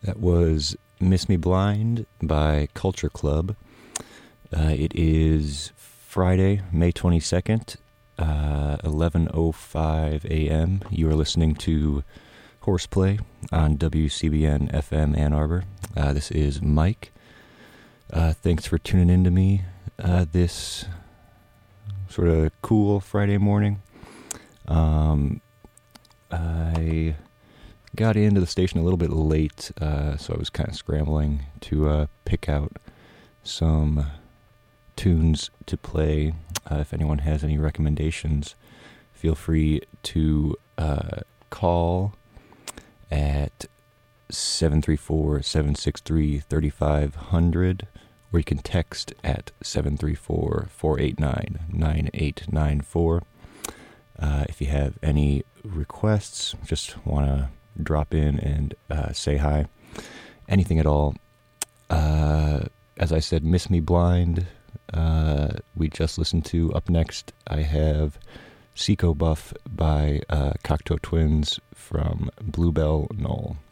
That was Miss Me Blind by Culture Club. It is Friday, May 22nd, 11:05 a.m. You are listening to Horseplay on WCBN FM Ann Arbor. This is Mike. Thanks for tuning in to me this sort of cool Friday morning. I got into the station a little bit late, so I was kind of scrambling to pick out some tunes to play. If anyone has any recommendations, feel free to call at 734-763-3500, or you can text at 734-489-9894. If you have any requests, just want to drop in and say hi, anything at all. As I said, Miss Me Blind, we just listened to. Up next, I have Seco Buff by Cocteau Twins from Bluebell Knoll.